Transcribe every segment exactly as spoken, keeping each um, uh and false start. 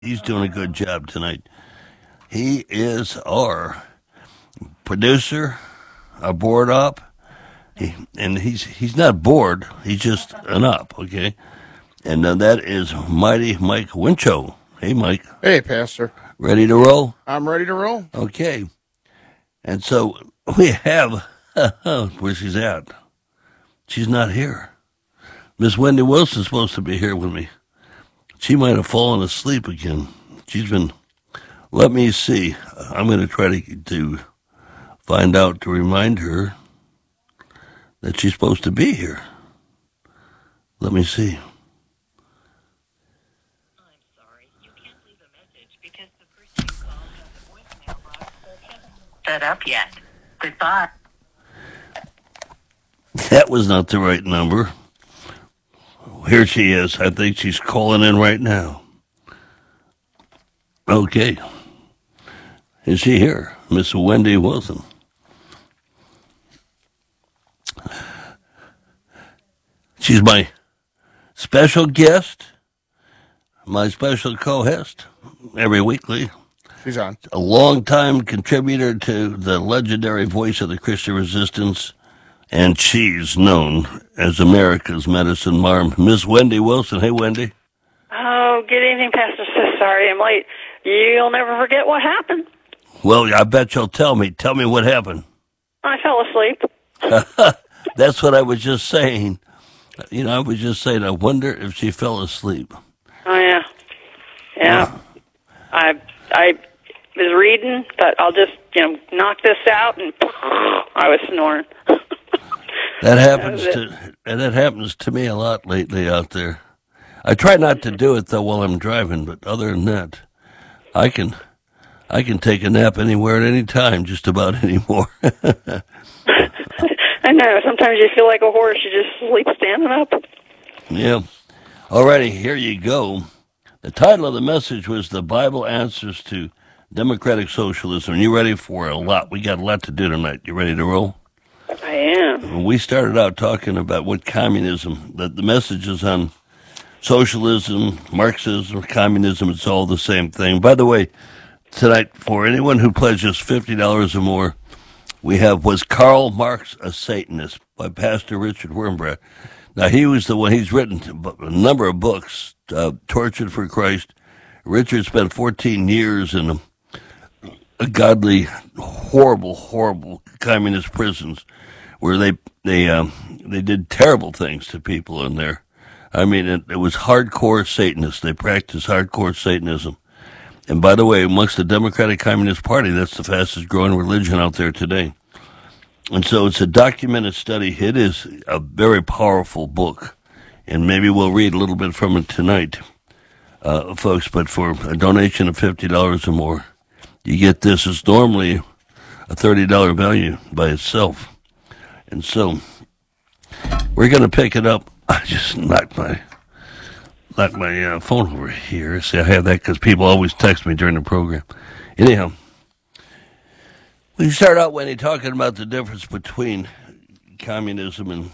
He's doing a good job tonight. He is our producer, our board op, he, and he's he's not bored. He's just an op, okay? And uh, that is Mighty Mike Wincho. Hey, Mike. Hey, Pastor. Ready to roll? I'm ready to roll. Okay. And so we have, where she's at. She's not here. Miss Wendy Wilson's supposed to be here with me. She might have fallen asleep again. She's been, let me see. I'm going to try to, to find out to remind her that she's supposed to be here. Let me see. I'm sorry. You can't leave a message because the person you called has a voicemail box that hasn't set up yet. Goodbye. That was not the right number. Here she is. I think she's calling in right now. Okay. Is she here? Miss Wendy Wilson. She's my special guest, my special co-host every weekly. She's on. A longtime contributor to the legendary Voice of the Christian Resistance, and she's known as America's Medicine Mom, Miss Wendy Wilson. Hey, Wendy. Oh, good evening, Pastor. So sorry I'm late. You'll never forget what happened. Well, I bet you'll tell me. Tell me what happened. I fell asleep. That's what I was just saying. You know, I was just saying, I wonder if she fell asleep. Oh, yeah. Yeah. I I was reading, but I'll just, you know, knock this out, and I was snoring. That happens That to and that happens to me a lot lately out there. I try not to do it though while I'm driving, but other than that, I can I can take a nap anywhere at any time, just about anymore. I know. Sometimes you feel like a horse. You just sleep standing up. Yeah. Alrighty, here you go. The title of the message was "The Bible Answers to Democratic Socialism." You ready for a lot? We got a lot to do tonight. You ready to roll? I am. We started out talking about what communism, that the messages on socialism, Marxism, communism, it's all the same thing. By the way, tonight, for anyone who pledges fifty dollars or more, we have Was Karl Marx a Satanist by Pastor Richard Wurmbrand. Now, he was the one, he's written a number of books, uh, Tortured for Christ. Richard spent fourteen years in a, a godly, horrible, horrible communist prisons where they they um, they did terrible things to people in there. I mean, it, it was hardcore Satanists. They practiced hardcore Satanism. And by the way, amongst the Democratic Communist Party, that's the fastest growing religion out there today. And so it's a documented study. It is a very powerful book. And maybe we'll read a little bit from it tonight, uh, folks. But for a donation of fifty dollars or more, you get this. It's normally a thirty dollars value by itself. And so we're going to pick it up. I just knocked my knocked my uh, phone over here. See, I have that because people always text me during the program. Anyhow, we start out when he's talking about the difference between communism and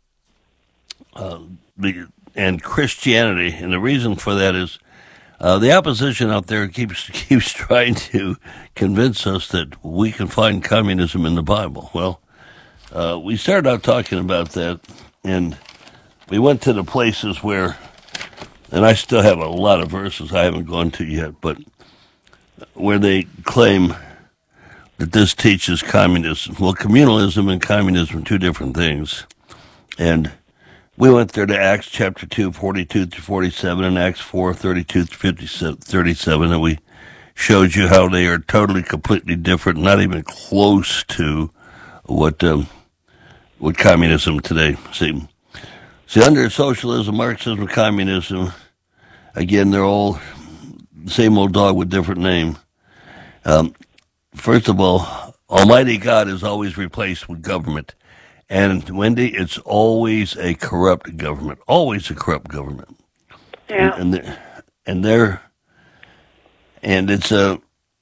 uh, the, and Christianity, and the reason for that is uh, the opposition out there keeps keeps trying to convince us that we can find communism in the Bible. Well, uh, we started out talking about that, and we went to the places where, and I still have a lot of verses I haven't gone to yet, but where they claim that this teaches communism. Well, communalism and communism are two different things. And we went there to Acts chapter two, forty-two through forty-seven, and Acts four, thirty-two through thirty-seven, and we showed you how they are totally, completely different, not even close to what um, what communism today. See, see, under socialism, Marxism, communism, again, they're all the same old dog with different name. Um, First of all, Almighty God is always replaced with government. And, Wendy, it's always a corrupt government. Always a corrupt government. Yeah. And, and, and they're, and it's a,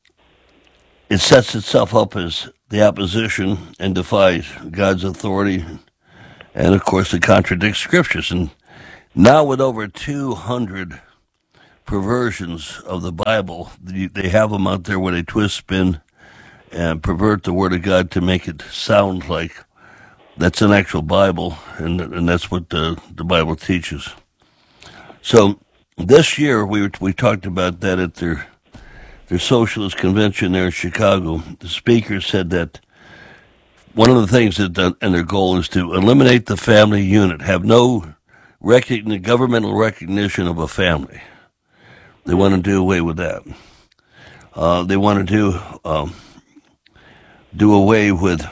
it sets itself up as the opposition and defies God's authority. And, of course, it contradicts scriptures. And now with over two hundred perversions of the Bible. They have them out there where they twist, spin, and pervert the Word of God to make it sound like that's an actual Bible, and and that's what the, the Bible teaches. So this year we were, we talked about that at their their socialist convention there in Chicago. The speaker said that one of the things that the, and their goal is to eliminate the family unit, have no recogni- governmental recognition of a family. They want to do away with that. Uh, they want to do um, do away with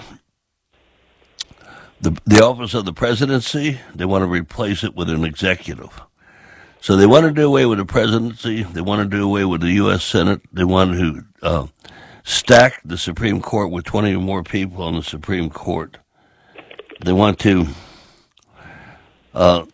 the the office of the presidency. They want to replace it with an executive. So they want to do away with the presidency. They want to do away with the U S Senate. They want to uh, stack the Supreme Court with twenty or more people on the Supreme Court. They want to uh,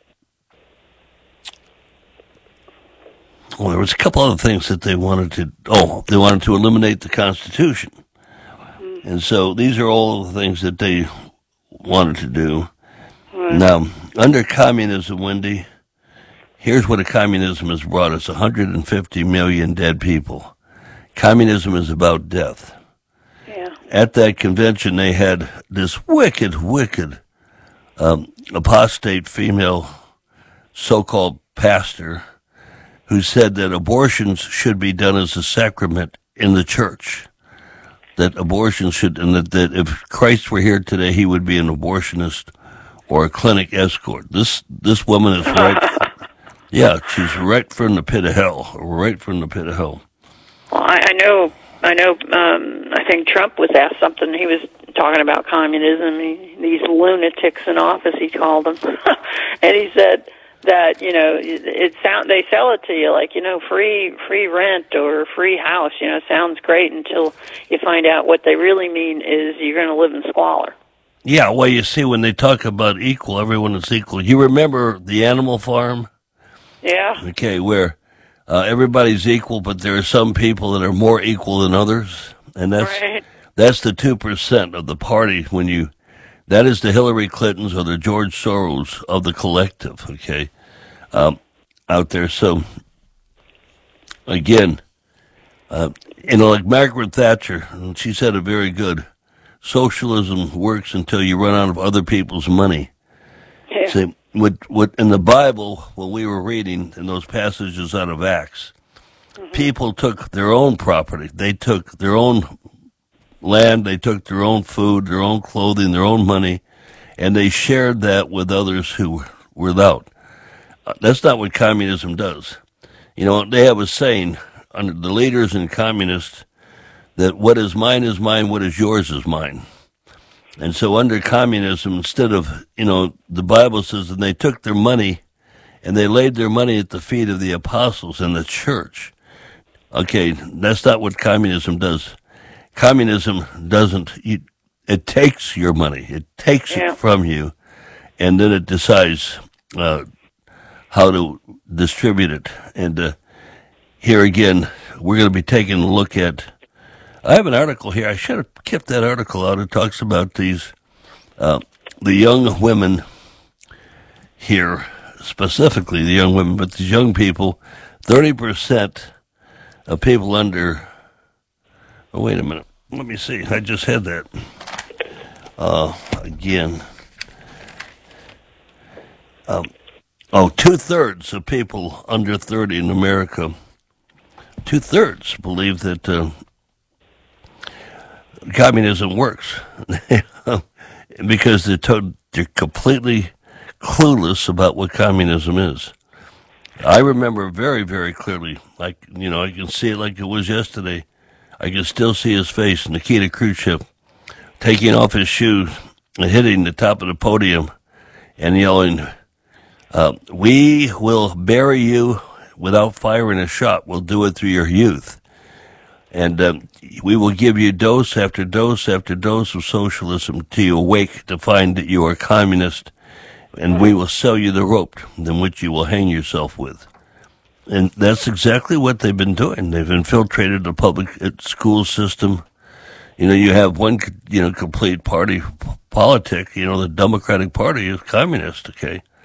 well, there was a couple other things that they wanted to, oh, they wanted to eliminate the Constitution. And so these are all the things that they wanted to do. Now, under communism, Wendy, here's what a communism has brought us: one hundred fifty million dead people. Communism is about death. Yeah. At that convention, they had this wicked, wicked um, apostate female so-called pastor who said that abortions should be done as a sacrament in the church. That abortion should, and that, that if Christ were here today, he would be an abortionist or a clinic escort. This this woman is right. Yeah, she's right from the pit of hell. Right from the pit of hell. Well, I, I know, I know. Um, I think Trump was asked something. He was talking about communism. He, these lunatics in office, he called them, and he said that you know it, it sound they sell it to you like you know free free rent or free house. You know, sounds great until you find out what they really mean is you're going to live in squalor. Yeah, well, you see, when they talk about equal, everyone is equal. You remember the Animal Farm? Yeah. Okay, where uh, everybody's equal, but there are some people that are more equal than others, and that's Right. that's the two percent of the party. When you, that is the Hillary Clintons or the George Soros of the collective. Okay, um, out there. So again, uh, you know, like Margaret Thatcher, and she said it very good. Socialism works until you run out of other people's money. Yeah. See, what what in the Bible, when we were reading in those passages out of Acts, mm-hmm. people took their own property. They took their own land. They took their own food, their own clothing, their own money, and they shared that with others who were without. Uh, that's not what communism does. You know, they have a saying under the leaders in communists that what is mine is mine, what is yours is mine. And so under communism, instead of, you know, the Bible says that they took their money and they laid their money at the feet of the apostles in the church. Okay, that's not what communism does. Communism doesn't, you, it takes your money. It takes Yeah. it from you, and then it decides uh, how to distribute it. And uh, here again, we're going to be taking a look at, I have an article here. I should have kept that article out. It talks about these, uh, the young women here, specifically the young women, but these young people, thirty percent of people under, oh, wait a minute. Let me see. I just had that. Uh, again. Um, oh, two-thirds of people under thirty in America, two-thirds believe that uh, communism works because they're, to- they're completely clueless about what communism is. I remember very, very clearly, like, you know, I can see it like it was yesterday. I can still see his face, Nikita Khrushchev, taking off his shoes and hitting the top of the podium and yelling, uh, we will bury you without firing a shot. We'll do it through your youth. And um, we will give you dose after dose after dose of socialism till you awake to find that you are communist, and we will sell you the rope in which you will hang yourself with. And that's exactly what they've been doing. They've infiltrated the public school system. You know, you have one, you know, complete party politic. You know, the Democratic Party is communist, okay?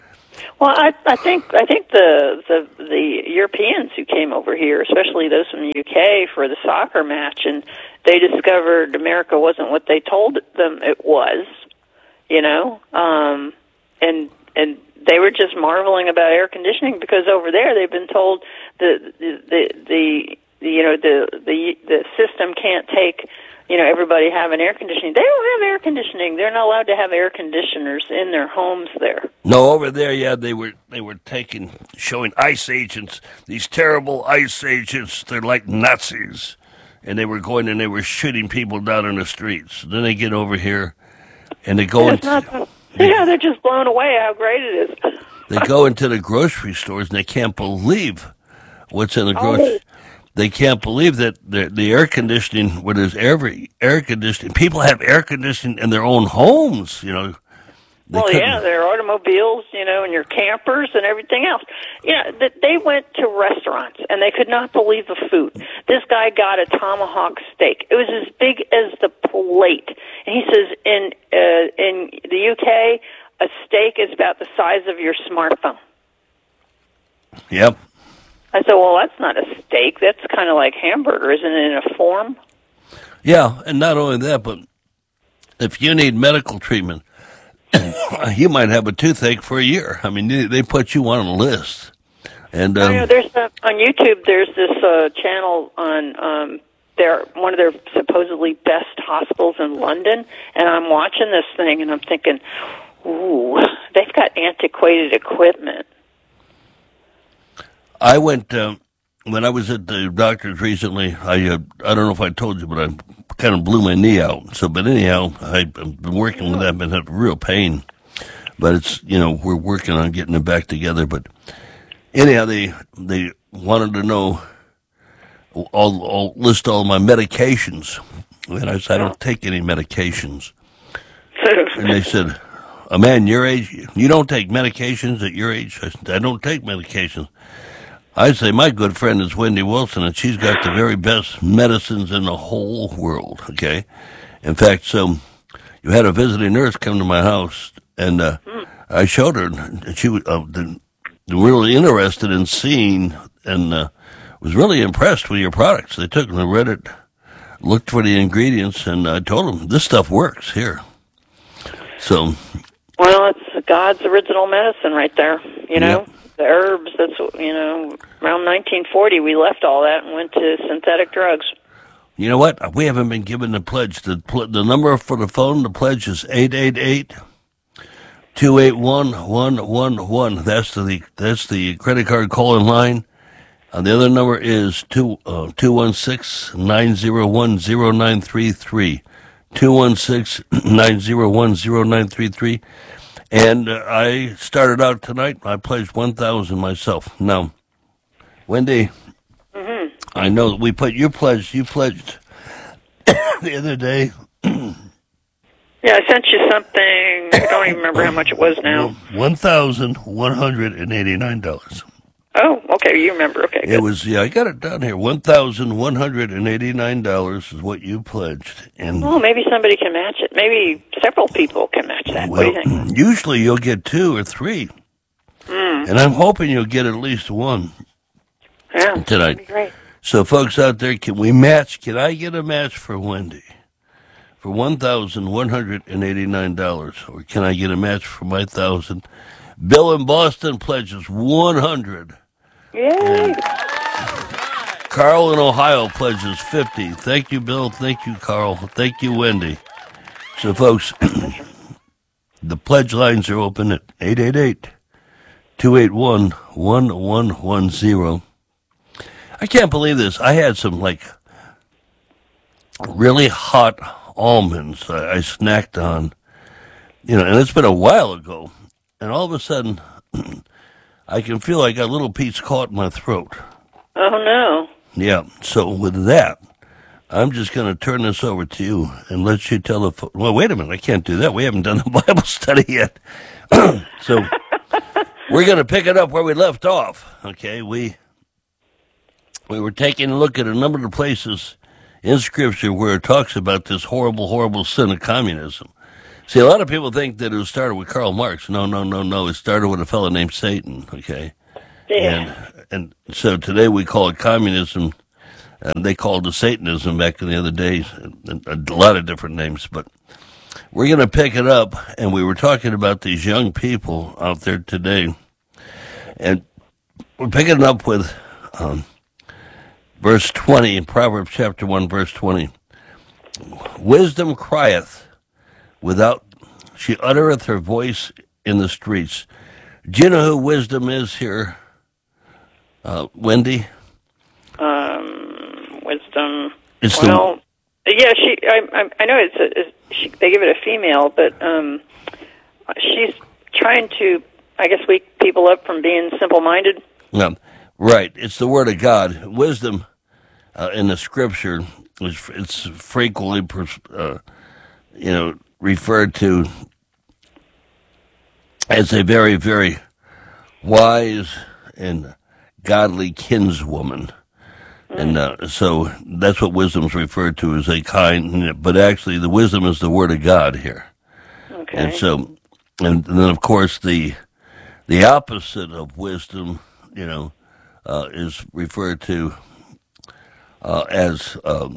Well, I, I think I think the, the the Europeans who came over here, especially those from the U K, for the soccer match, and they discovered America wasn't what they told them it was, you know, um, and and they were just marveling about air conditioning because over there they've been told the the the, the, the you know the the the system can't take. You know, everybody having air conditioning. They don't have air conditioning. They're not allowed to have air conditioners in their homes there. No, over there, yeah, they were they were taking showing ICE agents, these terrible ICE agents. They're like Nazis, and they were going and they were shooting people down in the streets. Then they get over here, and they go It's into not, yeah, they're just blown away how great it is. they go into the grocery stores and they can't believe what's in the grocery. Oh. They can't believe that the, the air conditioning, where there's every air conditioning, people have air conditioning in their own homes, you know. They Well, couldn't- yeah, their automobiles, you know, and your campers and everything else. Yeah, th- they went to restaurants and they could not believe the food. This guy got a tomahawk steak. It was as big as the plate. And he says in uh, in the U K, a steak is about the size of your smartphone. Yep. I said, well, that's not a steak. That's kind of like hamburger, isn't it, in a form? Yeah, and not only that, but if you need medical treatment, you might have a toothache for a year. I mean, they, they put you on a list. And um, Oh, yeah, there's a, on YouTube. There's this uh, channel on um, their one of their supposedly best hospitals in London, and I'm watching this thing, and I'm thinking, ooh, they've got antiquated equipment. I went um, when I was at the doctor's recently. I uh, I don't know if I told you, but I kind of blew my knee out. So, but anyhow, I've been working with that. I've been having real pain, but it's you know we're working on getting it back together. But anyhow, they they wanted to know all, all list all my medications, and I said I don't take any medications. And they said, "A man your age, you don't take medications at your age?" I said, "I don't take medications." I say my good friend is Wendy Wilson, and she's got the very best medicines in the whole world. Okay, in fact, so you had a visiting nurse come to my house, and uh, I showed her, and she was uh, really interested in seeing, and uh, was really impressed with your products. They took and read it, looked for the ingredients, and I told them this stuff works here. So, Well, it's God's original medicine right there, you know. Yep. The herbs, that's, you know, around nineteen forty we left all that and went to synthetic drugs. you know what? We haven't been given the pledge. The pl- the number for the phone, the pledge is eight eight eight, two eight one, one one one. That's the that's the credit card calling line. And the other number is two uh, two one six nine zero one zero nine three three. two one six nine zero one zero nine three three. And uh, I started out tonight. I pledged one thousand myself. Now, Wendy, Mm-hmm. I know that we put you pledged. You pledged the other day. Yeah, I sent you something. I don't even remember how much it was now. One thousand one hundred and eighty-nine dollars. Oh, okay, you remember. Okay, It good. was yeah. I got it down here. One thousand one hundred and eighty-nine dollars is what you pledged, and Well, maybe somebody can match it. Maybe several people can match that. What do well, you think? usually you'll get two or three, Mm. and I'm hoping you'll get at least one Yeah, tonight. that'd be great. So, folks out there, can we match? Can I get a match for Wendy for one thousand one hundred and eighty-nine dollars, or can I get a match for my thousand? Bill in Boston pledges one hundred. Yay! Carl in Ohio pledges fifty. Thank you, Bill. Thank you, Carl. Thank you, Wendy. So, folks, the pledge lines are open at eight eight eight, two eight one, one one one zero. I can't believe this. I had some, like, really hot almonds I, I snacked on, you know, and it's been a while ago. And all of a sudden, I can feel I got a little piece caught in my throat. Oh no! Yeah, so with that, I'm just going to turn this over to you and let you tell the... Fo- well, wait a minute, I can't do that. We haven't done the Bible study yet. So we're going to pick it up where we left off, okay? We we were taking a look at a number of places in Scripture where it talks about this horrible, horrible sin of communism. See, a lot of people think that it was started with Karl Marx. No, no, no, no. It started with a fellow named Satan, okay? Yeah. And and so today we call it communism, and they called it Satanism back in the other days, and a lot of different names. But we're going to pick it up, and we were talking about these young people out there today, and we're picking it up with um, verse twenty in Proverbs chapter one, verse twenty. Wisdom crieth without, she uttereth her voice in the streets. Do you know who wisdom is here, uh, Wendy? Um, wisdom. It's well, yeah, she. I, I, I know it's. A, it's she, they give it a female, but um, she's trying to, I guess, wake people up from being simple-minded. the, right. It's the word of God. Wisdom uh, in the scripture is it's frequently, uh, you know, referred to as a very, very wise and godly kinswoman. And uh, so that's what wisdom is referred to as a kind, but actually the wisdom is the word of God here. Okay. And so, and then of course the the opposite of wisdom, you know, uh, is referred to uh, as um,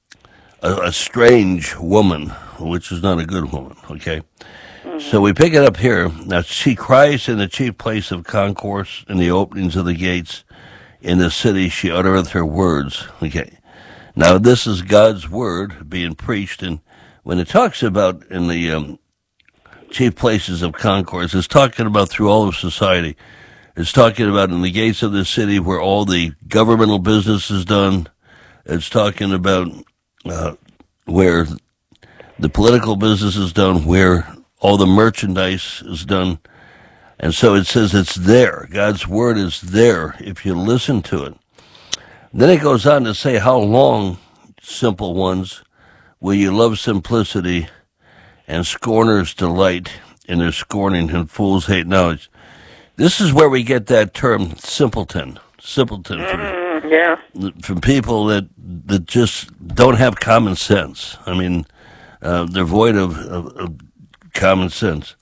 a, a strange woman, which is not a good woman, okay? Mm-hmm. So we pick it up here. Now, she cries in the chief place of concourse, in the openings of the gates. In the city she uttereth her words. Okay. Now, this is God's word being preached, and when it talks about in the um, chief places of concourse, it's talking about through all of society. It's talking about in the gates of the city where all the governmental business is done. It's talking about uh, where the political business is done, where all the merchandise is done. And so it says it's there. God's word is there if you listen to it. Then it goes on to say, how long, simple ones, will you love simplicity, and scorners delight in their scorning, and fools hate knowledge. This is where we get that term simpleton. Simpleton. Mm, yeah. From people that, that just don't have common sense. I mean, uh, they're void of, of, of common sense.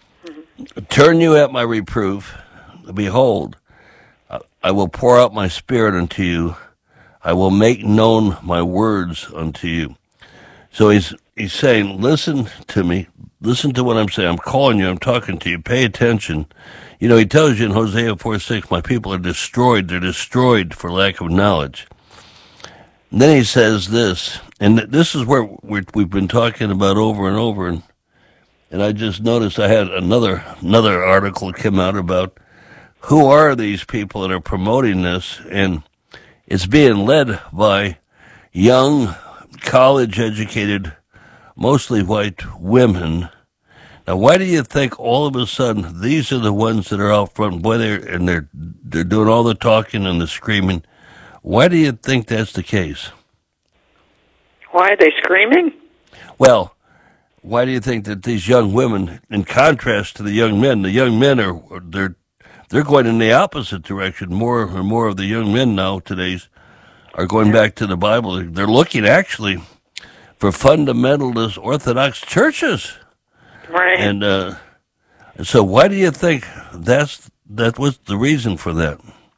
Turn you at my reproof. Behold, I will pour out my spirit unto you. I will make known my words unto you. So he's he's saying, listen to me. Listen to what I'm saying. I'm calling you. I'm talking to you. Pay attention. You know, he tells you in Hosea four six, my people are destroyed. They're destroyed for lack of knowledge. And then he says this, and this is where we're, we've been talking about over and over, and And I just noticed I had another another article come out about who are these people that are promoting this, and it's being led by young, college-educated, mostly white women. Now, why do you think all of a sudden these are the ones that are out front? Boy, they're and they're they're doing all the talking and the screaming. Why do you think that's the case? Why are they screaming? Well, why do you think that these young women, in contrast to the young men, the young men are they're they're going in the opposite direction? More and more of the young men now today's are going back to the Bible. They're looking actually for fundamentalist Orthodox churches, Right. and uh, so why do you think that's that was the reason for that?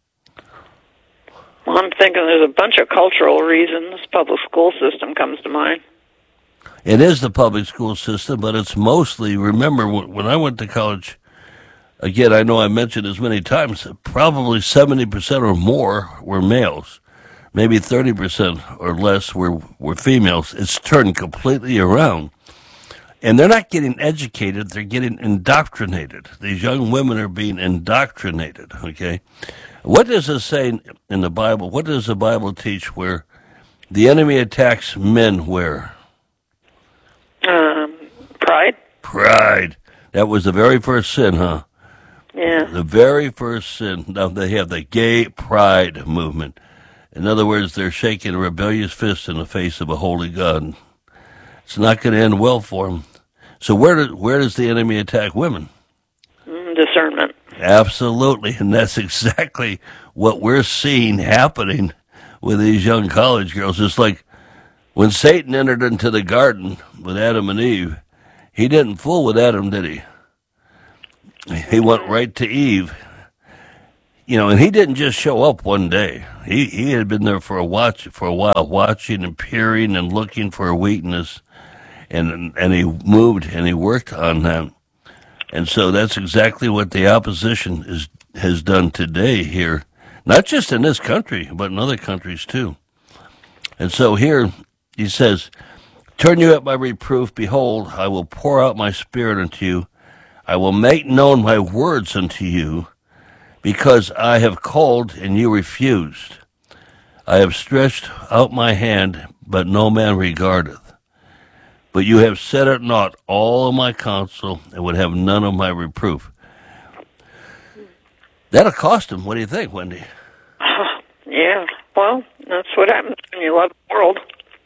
Well, I'm thinking there's a bunch of cultural reasons. Public school system comes to mind. It is the public school system, but it's mostly, remember, when I went to college, again, I know I mentioned this many times, probably seventy percent or more were males. Maybe thirty percent or less were, were females. It's turned completely around. And they're not getting educated, they're getting indoctrinated. These young women are being indoctrinated, okay? What does it say in the Bible? What does the Bible teach where the enemy attacks men where? Um, pride? Pride. That was the very first sin, huh? Yeah. The very first sin. Now they have the gay pride movement. In other words, they're shaking a rebellious fist in the face of a holy God. It's not going to end well for them. So where do, where does the enemy attack women? Mm, discernment. Absolutely, and that's exactly what we're seeing happening with these young college girls. It's like when Satan entered into the garden with Adam and Eve, he didn't fool with Adam, did he? He went right to Eve. You know, and he didn't just show up one day. He he had been there for a watch for a while, watching and peering and looking for a weakness, and and he moved and he worked on that. And so that's exactly what the opposition is has done today here, not just in this country, but in other countries too. And so here he says, "Turn you at my reproof. Behold, I will pour out my spirit unto you. I will make known my words unto you, because I have called and you refused. I have stretched out my hand, but no man regardeth. But you have set at naught all of my counsel, and would have none of my reproof." That'll cost him. What do you think, Wendy? Yeah, well, that's what happens when you love the world.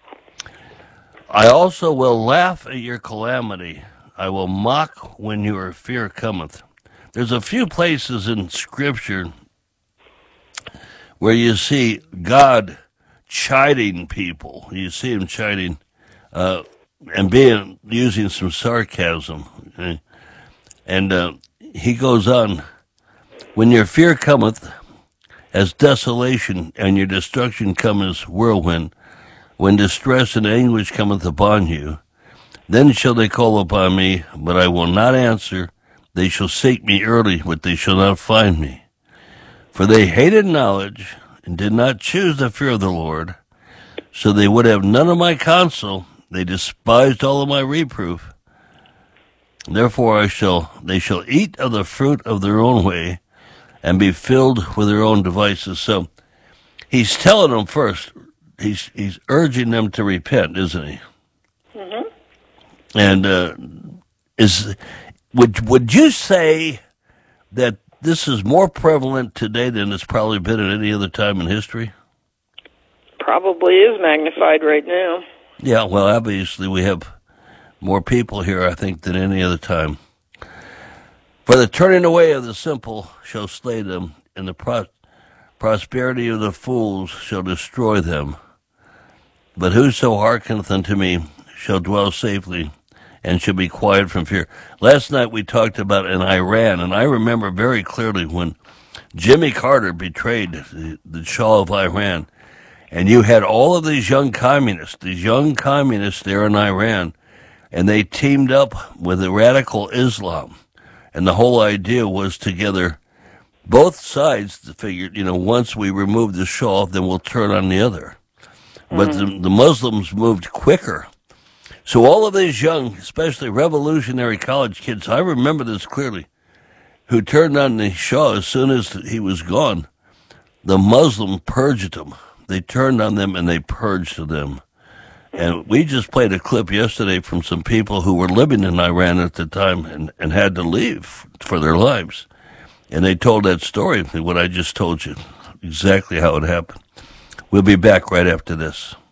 "I also will laugh at your calamity. I will mock when your fear cometh." There's a few places in Scripture where you see God chiding people. You see him chiding uh, and being using some sarcasm. Okay? And uh, he goes on, "When your fear cometh as desolation, and your destruction cometh as whirlwind, when distress and anguish cometh upon you, then shall they call upon me, but I will not answer. They shall seek me early, but they shall not find me. For they hated knowledge, and did not choose the fear of the Lord, so they would have none of my counsel. They despised all of my reproof. Therefore I shall they shall eat of the fruit of their own way, and be filled with their own devices." So he's telling them first, he's he's urging them to repent, isn't he? Mm-hmm. And uh, is would would you say that this is more prevalent today than it's probably been at any other time in history? Probably is magnified right now. Yeah, well, obviously we have more people here, I think, than any other time. "For the turning away of the simple shall slay them, and the pro- prosperity of the fools shall destroy them. But whoso hearkeneth unto me shall dwell safely, and shall be quiet from fear." Last night we talked about in Iran, and I remember very clearly when Jimmy Carter betrayed the, the Shah of Iran, and you had all of these young communists, these young communists there in Iran, and they teamed up with the radical Islam. And the whole idea was together, both sides figured, you know, once we remove the Shah, then we'll turn on the other. But the, the Muslims moved quicker. So all of these young, especially revolutionary college kids, I remember this clearly, who turned on the Shah as soon as he was gone, the Muslim purged them. They turned on them and they purged them. And we just played a clip yesterday from some people who were living in Iran at the time and, and had to leave for their lives. And they told that story, what I just told you, exactly how it happened. We'll be back right after this.